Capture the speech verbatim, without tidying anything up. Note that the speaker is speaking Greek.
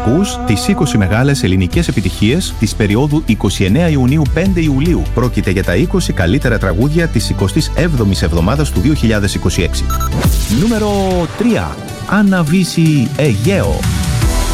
Ακούς τις είκοσι μεγάλες ελληνικές επιτυχίες της περίοδου εικοστή ενάτη Ιουνίου με πέντε Ιουλίου. Πρόκειται για τα είκοσι καλύτερα τραγούδια της εικοστής έβδομης εβδομάδας του δύο χιλιάδες είκοσι έξι. Νούμερο τρία. Αναβήσει Αιγαίο.